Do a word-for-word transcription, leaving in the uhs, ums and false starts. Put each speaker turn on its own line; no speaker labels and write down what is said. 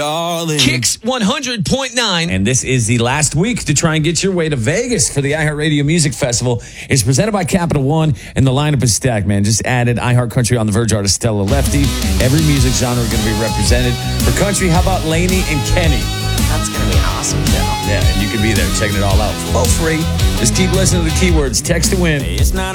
darling.
Kicks one hundred point nine.
And this is the last week to try and get your way to Vegas for the iHeartRadio Music Festival. It's presented by Capital One, and the lineup is stacked, man. Just added iHeart Country on the Verge artist Stella Lefty. Every music genre going to be represented. For country, how about Lainey and Kenny?
That's going to be an awesome show.
Yeah, and you can be there checking it all out for free. Just keep listening to the keywords. Text to win.
It's not